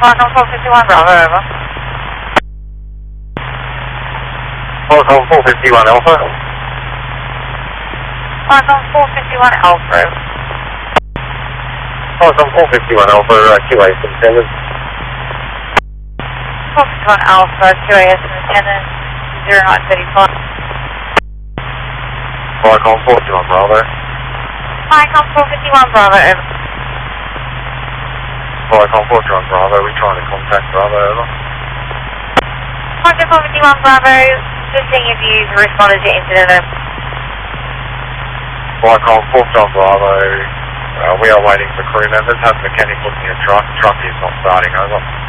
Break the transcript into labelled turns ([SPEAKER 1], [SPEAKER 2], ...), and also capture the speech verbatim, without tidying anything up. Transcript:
[SPEAKER 1] Falcon four fifty-one Bravo, over.
[SPEAKER 2] Falcon four fifty-one Alpha.
[SPEAKER 1] Falcon four fifty-one Alpha.
[SPEAKER 2] Falcon four fifty-one Alpha, uh, Q A from seven.
[SPEAKER 1] four fifty-one Alpha, Q A S from seven, zero nine thirty-five.
[SPEAKER 2] Falcon four fifty-one Bravo.
[SPEAKER 1] Falcon four fifty-one Bravo, over.
[SPEAKER 2] Falcon four fifty-one Bravo, we're trying to contact Bravo, over.
[SPEAKER 1] Falcon four fifty-one Bravo, just seeing if you've responded to incident, over.
[SPEAKER 2] Falcon four fifty-one Bravo, uh, we are waiting for crew members, have mechanic looking at truck, truck is not starting, over.